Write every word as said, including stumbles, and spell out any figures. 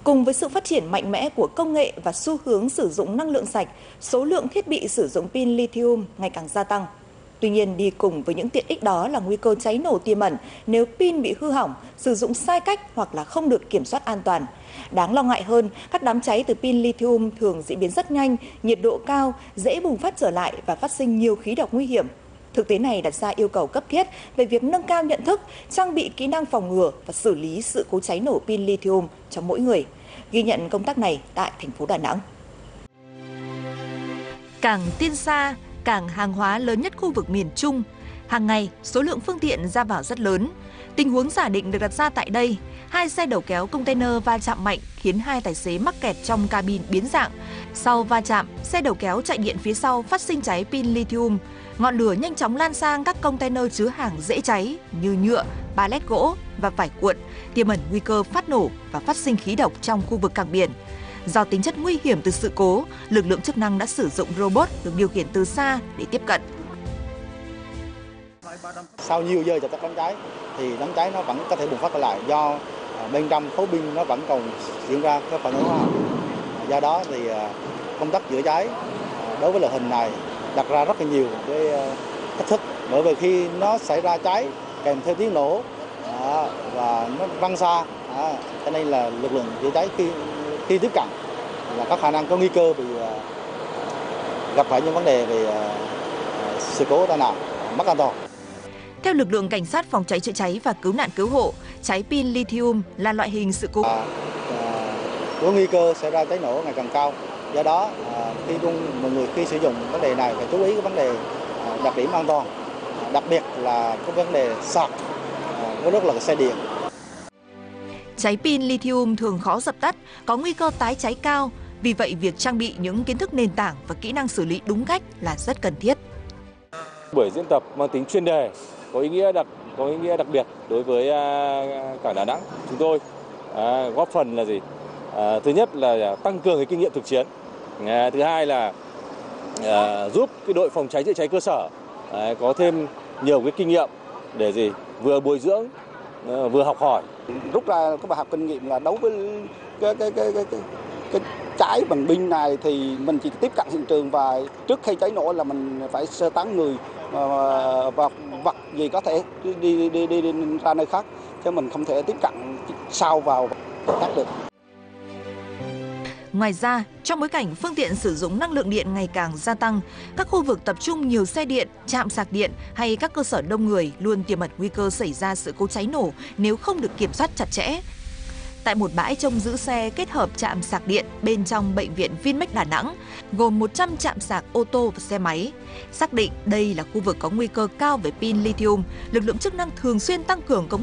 Cùng với sự phát triển mạnh mẽ của công nghệ và xu hướng sử dụng năng lượng sạch, số lượng thiết bị sử dụng pin lithium ngày càng gia tăng. Tuy nhiên, đi cùng với những tiện ích đó là nguy cơ cháy nổ tiềm ẩn nếu pin bị hư hỏng, sử dụng sai cách hoặc là không được kiểm soát an toàn. Đáng lo ngại hơn, các đám cháy từ pin lithium thường diễn biến rất nhanh, nhiệt độ cao, dễ bùng phát trở lại và phát sinh nhiều khí độc nguy hiểm. Thực tế này đặt ra yêu cầu cấp thiết về việc nâng cao nhận thức, trang bị kỹ năng phòng ngừa và xử lý sự cố cháy nổ pin lithium cho mỗi người. Ghi nhận công tác này tại thành phố Đà Nẵng. Cảng Tiên Sa, cảng hàng hóa lớn nhất khu vực miền Trung. Hàng ngày, số lượng phương tiện ra vào rất lớn. Tình huống giả định được đặt ra tại đây, hai xe đầu kéo container va chạm mạnh khiến hai tài xế mắc kẹt trong cabin biến dạng. Sau va chạm, xe đầu kéo chạy điện phía sau phát sinh cháy pin lithium. Ngọn lửa nhanh chóng lan sang các container chứa hàng dễ cháy như nhựa, pallet gỗ và vải cuộn, tiềm ẩn nguy cơ phát nổ và phát sinh khí độc trong khu vực cảng biển. Do tính chất nguy hiểm từ sự cố, lực lượng chức năng đã sử dụng robot được điều khiển từ xa để tiếp cận. Sau nhiều giờ dập tắt đám cháy thì đám cháy nó vẫn có thể bùng phát trở lại do bên trong khối pin nó vẫn còn diễn ra các phản ứng hóa học. Do đó thì công tác chữa cháy đối với loại hình này đặt ra rất là nhiều cái thách thức, bởi vì khi nó xảy ra cháy kèm theo tiếng nổ và nó văng xa, cho nên là lực lượng chữa cháy khi khi tiếp cận là có khả năng có nguy cơ bị gặp phải những vấn đề về sự cố tai nạn, mất an toàn. Theo lực lượng cảnh sát phòng cháy chữa cháy và cứu nạn cứu hộ, cháy pin lithium là loại hình sự cố à, à, có nguy cơ xảy ra cháy nổ ngày càng cao. Do đó à, khi mọi người khi sử dụng vấn đề này phải chú ý cái vấn đề à, đặc điểm an toàn, à, đặc biệt là cái vấn đề sạc, à, rất là xe điện. Cháy pin lithium thường khó dập tắt, có nguy cơ tái cháy cao. Vì vậy, việc trang bị những kiến thức nền tảng và kỹ năng xử lý đúng cách là rất cần thiết. Buổi diễn tập mang tính chuyên đề, có ý nghĩa đặc có ý nghĩa đặc biệt đối với cảng Đà Nẵng. Chúng tôi à, góp phần là gì? À, thứ nhất là tăng cường cái kinh nghiệm thực chiến. À, thứ hai là à, giúp cái đội phòng cháy chữa cháy cơ sở à, có thêm nhiều cái kinh nghiệm để gì? Vừa bồi dưỡng, à, vừa học hỏi. Rút ra cái bài học kinh nghiệm là đấu với cái cái cái cái, cái, cái cháy bằng pin này thì mình chỉ tiếp cận hiện trường và trước khi cháy nổ là mình phải sơ tán người và vật gì có thể đi đi, đi đi đi ra nơi khác, chứ mình không thể tiếp cận sau vào khác được. Ngoài ra, trong bối cảnh phương tiện sử dụng năng lượng điện ngày càng gia tăng, các khu vực tập trung nhiều xe điện, trạm sạc điện hay các cơ sở đông người luôn tiềm ẩn nguy cơ xảy ra sự cố cháy nổ nếu không được kiểm soát chặt chẽ. Tại một bãi trông giữ xe kết hợp trạm sạc điện bên trong bệnh viện Vinmec Đà Nẵng, gồm một trăm trạm sạc ô tô và xe máy. Xác định đây là khu vực có nguy cơ cao về pin lithium, lực lượng chức năng thường xuyên tăng cường công